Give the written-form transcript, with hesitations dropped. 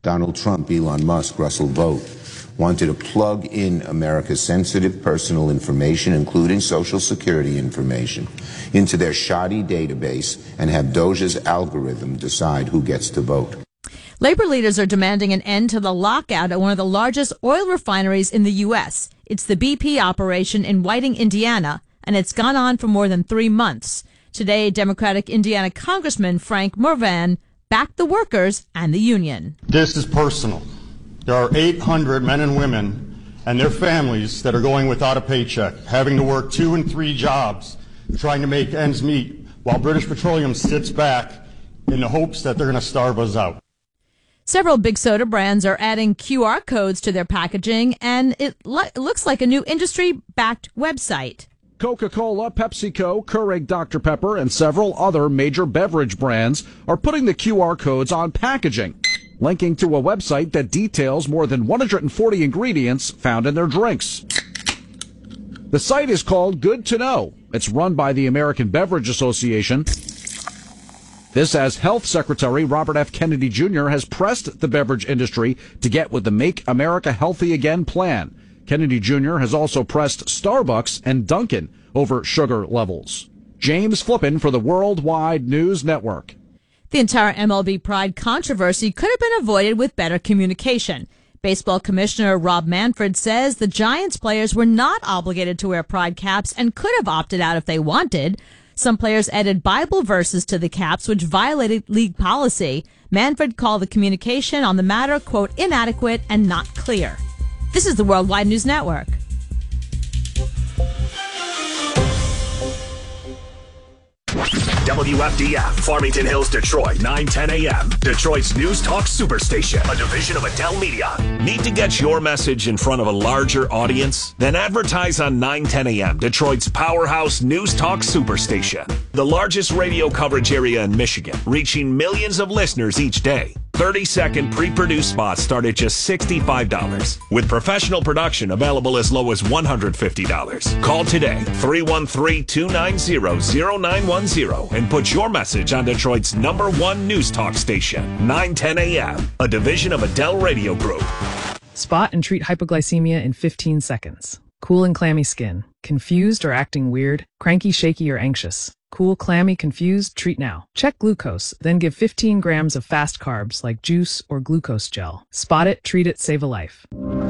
Donald Trump, Elon Musk, Russell Vought wanted to plug in America's sensitive personal information, including Social Security information, into their shoddy database and have DOJ's algorithm decide who gets to vote. Labor leaders are demanding an end to the lockout at one of the largest oil refineries in the U.S. It's the BP operation in Whiting, Indiana, and it's gone on for more than 3 months. Today, Democratic Indiana Congressman Frank Mrvan backed the workers and the union. This is personal. There are 800 men and women and their families that are going without a paycheck, having to work 2 and 3 jobs, trying to make ends meet, while British Petroleum sits back in the hopes that they're going to starve us out. Several big soda brands are adding QR codes to their packaging, and it looks like a new industry-backed website. Coca-Cola, PepsiCo, Keurig Dr. Pepper, and several other major beverage brands are putting the QR codes on packaging, linking to a website that details more than 140 ingredients found in their drinks. The site is called Good to Know. It's run by the American Beverage Association. This as Health Secretary Robert F. Kennedy Jr. has pressed the beverage industry to get with the Make America Healthy Again plan. Kennedy Jr. has also pressed Starbucks and Dunkin' over sugar levels. James Flippin for the Worldwide News Network. The entire MLB Pride controversy could have been avoided with better communication. Baseball Commissioner Rob Manfred says the Giants players were not obligated to wear Pride caps and could have opted out if they wanted. Some players added Bible verses to the caps, which violated league policy. Manfred called the communication on the matter, quote, inadequate and not clear. This is the Worldwide News Network. WFDF, Farmington Hills, Detroit, 9:10 a.m. Detroit's News Talk Superstation, a division of Adele Media. Need to get your message in front of a larger audience? Then advertise on 9:10 a.m. Detroit's powerhouse News Talk Superstation, the largest radio coverage area in Michigan, reaching millions of listeners each day. 30-second pre-produced spots start at just $65, with professional production available as low as $150. Call today, 313-290-0910, and put your message on Detroit's #1 news talk station, 9:10 a.m., a division of Adele Radio Group. Spot and treat hypoglycemia in 15 seconds. Cool and clammy skin. Confused or acting weird? Cranky, shaky, or anxious? Cool, clammy, confused? Treat now. Check glucose, then give 15 grams of fast carbs like juice or glucose gel. Spot it, treat it, save a life.